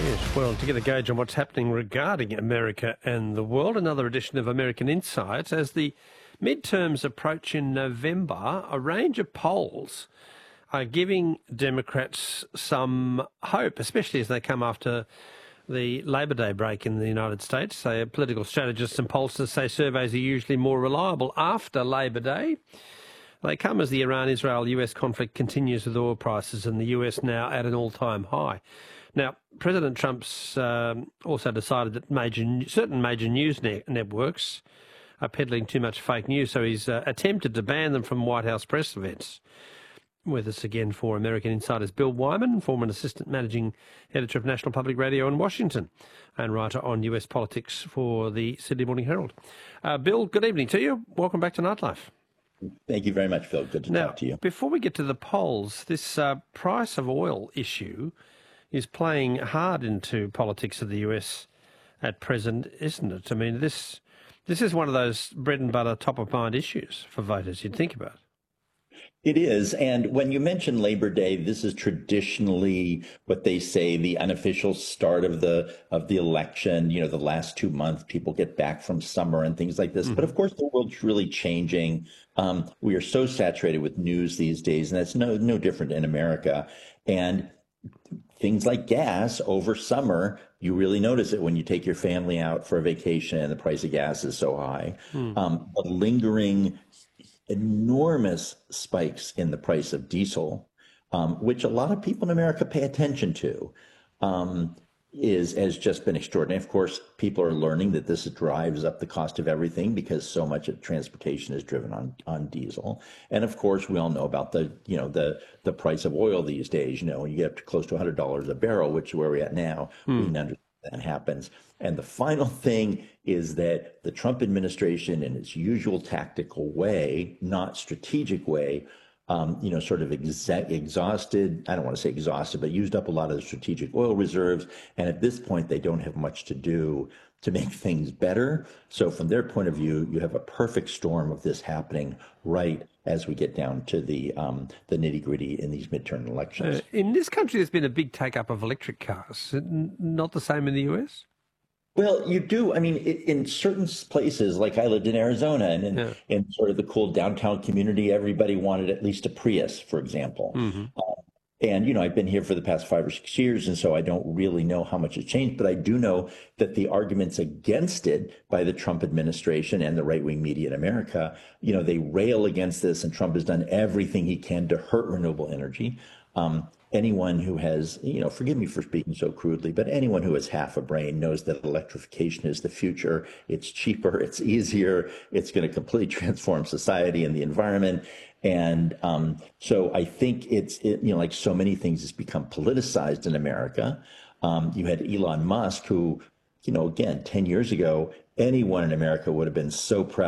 Yes, well, to get a gauge on what's happening regarding America and the world, another edition of American Insights. As the midterms approach in November, a range of polls are giving Democrats some hope, especially as they come after the Labor Day break in the United States. Political strategists and pollsters say surveys are usually more reliable after Labor Day. They come as the Iran-Israel-US conflict continues with oil prices and the US now at an all-time high. Now, President Trump's also decided that certain major news networks are peddling too much fake news, so he's attempted to ban them from White House press events. With us again for American Insiders, Bill Wyman, former assistant managing editor of National Public Radio in Washington and writer on US politics for the Sydney Morning Herald. Bill, good evening to you. Welcome back to Nightlife. Thank you very much, Phil. Good to talk to you. Before we get to the polls, this price of oil issue is playing hard into politics of the US at present, isn't it? I mean, this is one of those bread and butter, top of mind issues for voters you'd think about. It is. And when you mention Labor Day, this is traditionally what they say the unofficial start of the election. You know, the last 2 months, people get back from summer and things like this. Mm-hmm. But of course, the world's really changing. We are so saturated with news these days, and that's no different in America. And things like gas over summer, you really notice it when you take your family out for a vacation and the price of gas is so high. The lingering enormous spikes in the price of diesel, which a lot of people in America pay attention to, has just been extraordinary. Of course, people are learning that this drives up the cost of everything because so much of transportation is driven on diesel. And of course, we all know about the price of oil these days. You know, when you get up to close to $100 a barrel, which is where we're at now, we can understand that happens. And the final thing is that the Trump administration, in its usual tactical way, not strategic way, sort of exhausted, I don't want to say exhausted, but used up a lot of the strategic oil reserves. And at this point, they don't have much to do to make things better. So from their point of view, you have a perfect storm of this happening right as we get down to the nitty gritty in these midterm elections. In this country, there's been a big take up of electric cars. Not the same in the US? Well, you do. I mean, in certain places, like I lived in Arizona, and in sort of the cool downtown community, everybody wanted at least a Prius, for example. Mm-hmm. And, I've been here for the past 5 or 6 years, and so I don't really know how much has changed. But I do know that the arguments against it by the Trump administration and the right-wing media in America, they rail against this, and Trump has done everything he can to hurt renewable energy. Anyone who has, forgive me for speaking so crudely, but anyone who has half a brain knows that electrification is the future. It's cheaper, it's easier, it's going to completely transform society and the environment. And so I think it's like so many things, it's become politicized in America. You had Elon Musk, who, again, 10 years ago, anyone in America would have been so proud